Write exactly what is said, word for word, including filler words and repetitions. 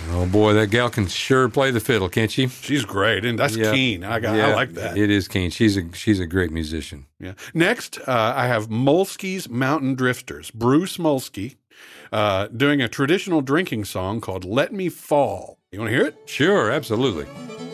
Oh, boy, that gal can sure play the fiddle, can't she? She's great, and that's Yeah. keen. I, got, Yeah, I like that. It is keen. She's a she's a great musician. Yeah. Next, uh, I have Molsky's Mountain Drifters. Bruce Molsky uh, doing a traditional drinking song called Let Me Fall. You want to hear it? Sure, absolutely.